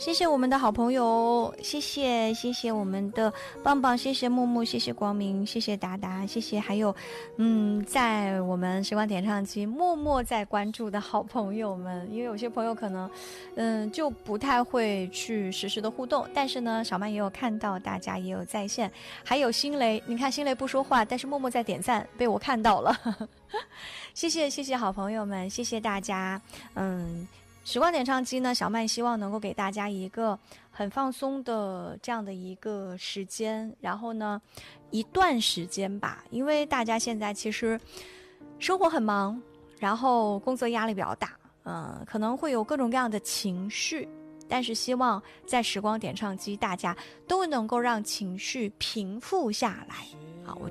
谢谢我们的好朋友，谢谢我们的棒棒，谢谢木木，谢谢光明，谢谢达达，谢谢还有在我们时光点唱机默默在关注的好朋友们，因为有些朋友可能就不太会去实时的互动，但是呢小曼也有看到大家也有在线，还有新雷，你看新雷不说话，但是默默在点赞，被我看到了谢谢好朋友们，谢谢大家。时光点唱机呢，小曼希望能够给大家一个很放松的这样的一个时间，然后呢一段时间吧，因为大家现在其实生活很忙，然后工作压力比较大，可能会有各种各样的情绪，但是希望在时光点唱机大家都能够让情绪平复下来。好，我